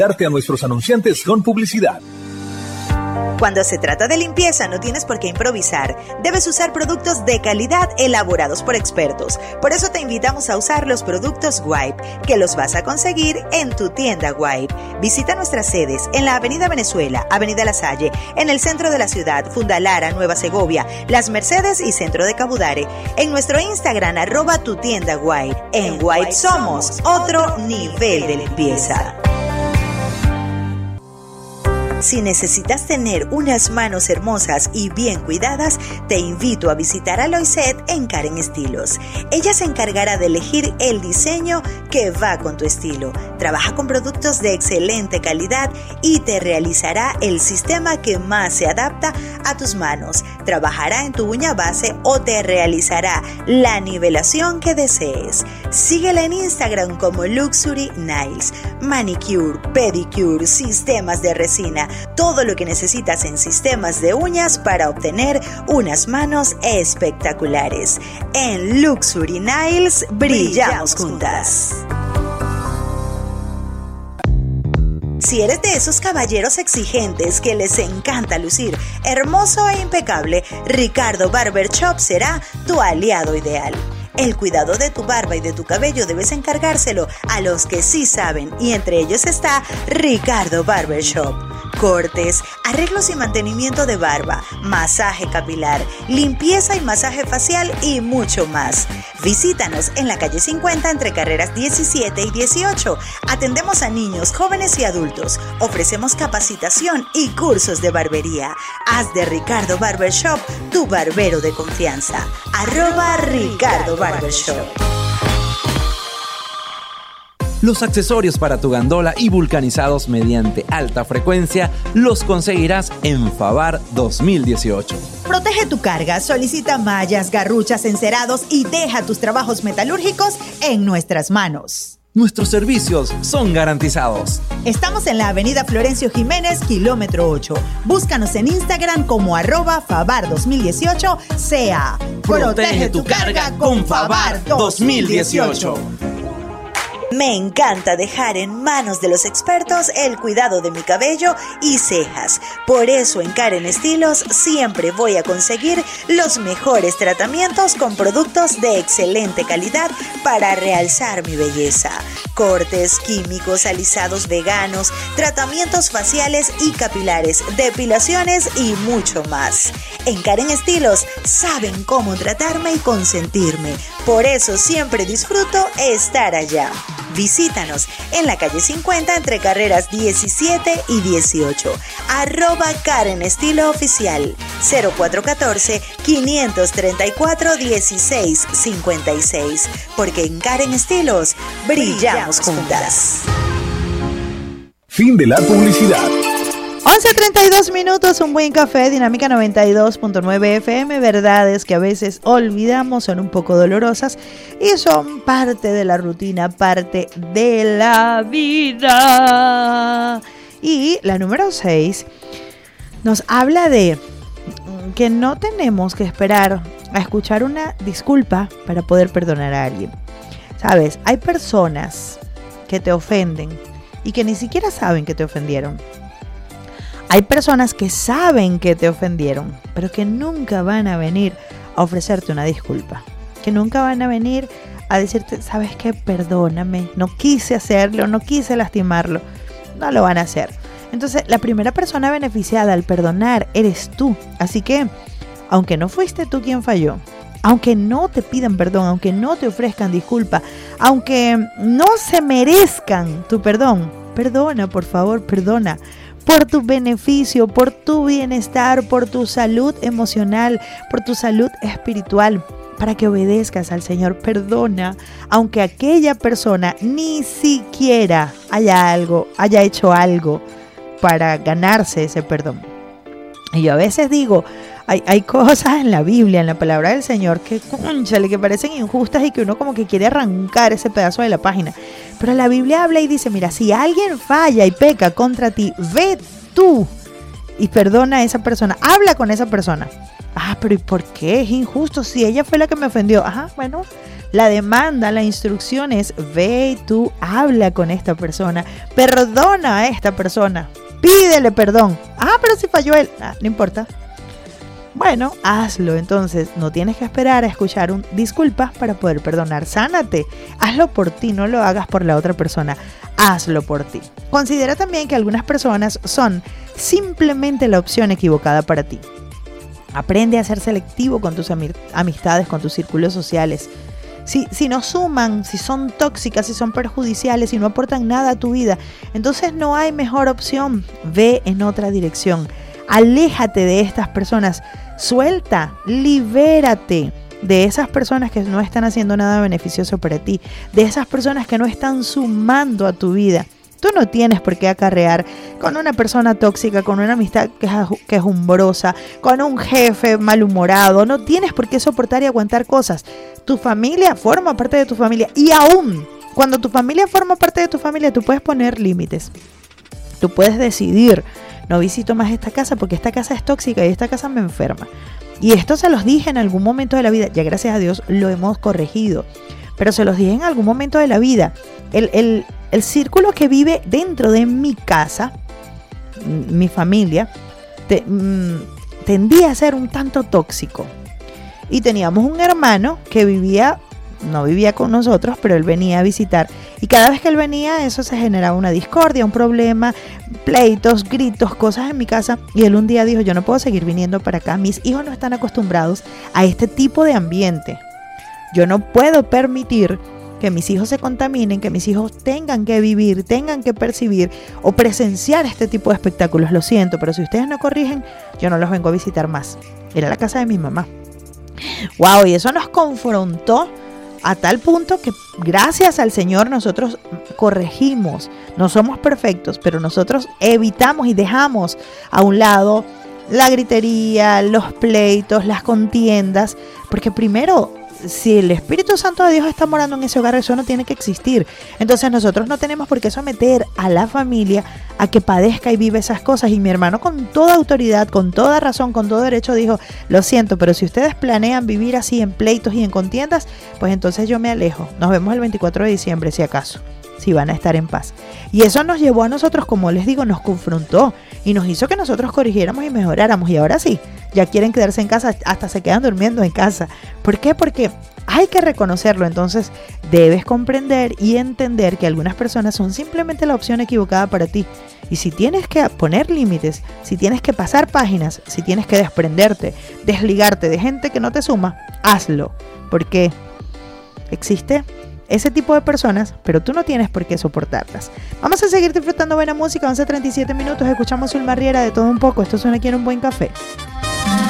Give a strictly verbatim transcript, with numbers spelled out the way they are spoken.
Darte a nuestros anunciantes con publicidad. Cuando se trata de limpieza no tienes por qué improvisar. Debes usar productos de calidad elaborados por expertos. Por eso te invitamos a usar los productos Wipe, que los vas a conseguir en tu tienda Wipe. Visita nuestras sedes en la Avenida Venezuela, Avenida La Salle, en el centro de la ciudad, Fundalara, Nueva Segovia, Las Mercedes y Centro de Cabudare. En nuestro Instagram, arroba tu tienda Wipe. En Wipe somos otro nivel de limpieza. Si necesitas tener unas manos hermosas y bien cuidadas, te invito a visitar a Loiset en Karen Estilos. Ella se encargará de elegir el diseño que va con tu estilo. Trabaja con productos de excelente calidad y te realizará el sistema que más se adapta a tus manos. Trabajará en tu uña base o te realizará la nivelación que desees. Síguela en Instagram como Luxury Nails. Manicure, pedicure, sistemas de resina. Todo lo que necesitas en sistemas de uñas para obtener unas manos espectaculares. En Luxury Nails brillamos juntas. Si eres de esos caballeros exigentes que les encanta lucir hermoso e impecable, Ricardo Barber Shop será tu aliado ideal. El cuidado de tu barba y de tu cabello debes encargárselo a los que sí saben, y entre ellos está Ricardo Barber Shop. Cortes, arreglos y mantenimiento de barba, masaje capilar, limpieza y masaje facial y mucho más. Visítanos en la calle cincuenta entre carreras diecisiete y dieciocho. Atendemos a niños, jóvenes y adultos. Ofrecemos capacitación y cursos de barbería. Haz de Ricardo Barber Shop tu barbero de confianza. Arroba Ricardo Barber Shop. Los accesorios para tu gandola y vulcanizados mediante alta frecuencia los conseguirás en Favar dos mil dieciocho. Protege tu carga, solicita mallas, garruchas, encerados y deja tus trabajos metalúrgicos en nuestras manos. Nuestros servicios son garantizados. Estamos en la avenida Florencio Jiménez, kilómetro ocho. Búscanos en Instagram como arroba Favar dos mil dieciocho C A. Protege tu carga con Favar dos mil dieciocho. Me encanta dejar en manos de los expertos el cuidado de mi cabello y cejas. Por eso en Karen Estilos siempre voy a conseguir los mejores tratamientos con productos de excelente calidad para realzar mi belleza. Cortes, químicos, alisados veganos, tratamientos faciales y capilares, depilaciones y mucho más. En Karen Estilos saben cómo tratarme y consentirme. Por eso siempre disfruto estar allá. Visítanos en la calle cincuenta entre carreras diecisiete y dieciocho. Arroba Karen Estilo Oficial. cero cuatro uno cuatro, cinco tres cuatro, uno seis cinco seis. Porque en Karen Estilos brillamos juntas. Fin de la publicidad. once treinta y dos minutos, un buen café, Dinámica noventa y dos punto nueve F M. Verdades que a veces olvidamos, son un poco dolorosas y son parte de la rutina, parte de la vida. Y la número seis nos habla de que no tenemos que esperar a escuchar una disculpa para poder perdonar a alguien. ¿Sabes? Hay personas que te ofenden y que ni siquiera saben que te ofendieron. Hay personas que saben que te ofendieron, pero que nunca van a venir a ofrecerte una disculpa. Que nunca van a venir a decirte, ¿sabes qué? Perdóname, no quise hacerlo, no quise lastimarlo. No lo van a hacer. Entonces, la primera persona beneficiada al perdonar eres tú. Así que, aunque no fuiste tú quien falló, aunque no te pidan perdón, aunque no te ofrezcan disculpa, aunque no se merezcan tu perdón, perdona, por favor, perdona. Por tu beneficio, por tu bienestar, por tu salud emocional, por tu salud espiritual, para que obedezcas al Señor. Perdona, aunque aquella persona ni siquiera haya algo, haya hecho algo para ganarse ese perdón. Y yo a veces digo, hay, hay cosas en la Biblia, en la palabra del Señor, que, cónchale, que parecen injustas y que uno como que quiere arrancar ese pedazo de la página. Pero la Biblia habla y dice, mira, si alguien falla y peca contra ti, ve tú y perdona a esa persona, habla con esa persona. Ah, pero ¿y por qué es injusto si ella fue la que me ofendió? Ajá, bueno, La demanda, la instrucción es: ve y tú habla con esta persona, perdona a esta persona, pídele perdón. Ah, pero si falló él, ah, no importa. Bueno, hazlo. Entonces no tienes que esperar a escuchar un disculpas para poder perdonar. Sánate, hazlo por ti, no lo hagas por la otra persona, hazlo por ti. Considera también que algunas personas son simplemente la opción equivocada para ti. Aprende a ser selectivo con tus amistades, con tus círculos sociales. Si, si no suman, si son tóxicas, si son perjudiciales, si no aportan nada a tu vida, entonces no hay mejor opción. Ve en otra dirección. Aléjate de estas personas. Suelta, libérate de esas personas que no están haciendo nada beneficioso para ti, de esas personas que no están sumando a tu vida. Tú no tienes por qué acarrear con una persona tóxica, con una amistad quejumbrosa, con un jefe malhumorado. No tienes por qué soportar y aguantar cosas. Tu familia forma parte de tu familia. Y aún cuando tu familia forma parte de tu familia, tú puedes poner límites. Tú puedes decidir: no visito más esta casa porque esta casa es tóxica y esta casa me enferma. Y esto se los dije en algún momento de la vida. Ya gracias a Dios lo hemos corregido. Pero se los dije en algún momento de la vida. El... el El círculo que vive dentro de mi casa, mi familia, te, mmm, tendía a ser un tanto tóxico. Y teníamos un hermano que vivía, no vivía con nosotros, pero él venía a visitar. Y cada vez que él venía, eso se generaba una discordia, un problema, pleitos, gritos, cosas en mi casa. Y él un día dijo: yo no puedo seguir viniendo para acá. Mis hijos no están acostumbrados a este tipo de ambiente. Yo no puedo permitir que mis hijos se contaminen, que mis hijos tengan que vivir, tengan que percibir o presenciar este tipo de espectáculos. Lo siento, pero si ustedes no corrigen, yo no los vengo a visitar más. Era la casa de mi mamá. Wow, y eso nos confrontó a tal punto que gracias al Señor nosotros corregimos. No somos perfectos, pero nosotros evitamos y dejamos a un lado la gritería, los pleitos, las contiendas, porque primero, si el Espíritu Santo de Dios está morando en ese hogar, eso no tiene que existir. Entonces nosotros no tenemos por qué someter a la familia a que padezca y vive esas cosas. Y mi hermano, con toda autoridad, con toda razón, con todo derecho, dijo: lo siento, pero si ustedes planean vivir así en pleitos y en contiendas, pues entonces yo me alejo. Nos vemos el veinticuatro de diciembre, si acaso, si van a estar en paz. Y eso nos llevó a nosotros, como les digo, nos confrontó y nos hizo que nosotros corrigiéramos y mejoráramos. Y ahora sí, ya quieren quedarse en casa, hasta se quedan durmiendo en casa. ¿Por qué? Porque hay que reconocerlo. Entonces debes comprender y entender que algunas personas son simplemente la opción equivocada para ti. Y si tienes que poner límites, si tienes que pasar páginas, si tienes que desprenderte, desligarte de gente que no te suma, hazlo. Porque existe ese tipo de personas, pero tú no tienes por qué soportarlas. Vamos a seguir disfrutando buena música. once treinta y siete minutos. Escuchamos Zulma Riera, de todo un poco. Esto suena aquí en Un Buen Café.